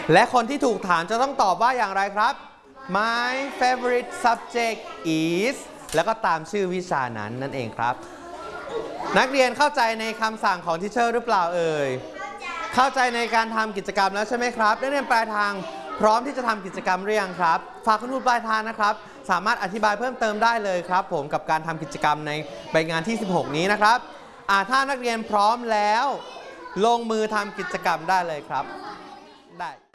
และคนที่ถูกถามจะต้องตอบว่าอย่างไรครับ My favorite subject is แล้วก็ตามชื่อวิชานั้นนั่นเองครับ นักเรียนเข้าใจในคำสั่งของทิเชอร์หรือเปล่าเอ่ยเข้าใจในการทำกิจกรรมแล้วใช่ไหมครับนักเรียนปลายทางพร้อมที่จะทำกิจกรรมหรือยังครับฝากคุณครูปลายทางนะครับสามารถอธิบายเพิ่มเติมได้เลยครับผมกับการทำกิจกรรมในใบงานที่16นี้นะครับถ้านักเรียนพร้อมแล้วลงมือทำกิจกรรมได้เลยครับได้